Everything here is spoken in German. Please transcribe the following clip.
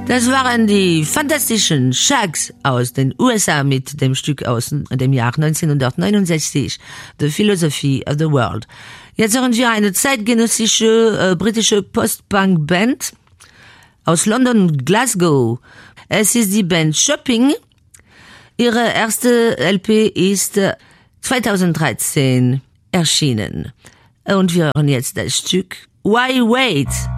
Das waren die fantastischen Shaggs aus den USA mit dem Stück aus dem Jahr 1969, The Philosophy of the World. Jetzt hören wir eine zeitgenössische britische Post-Punk-Band aus London und Glasgow. Es ist die Band Shopping. Ihre erste LP ist 2013 erschienen. Und wir hören jetzt das Stück Why Wait?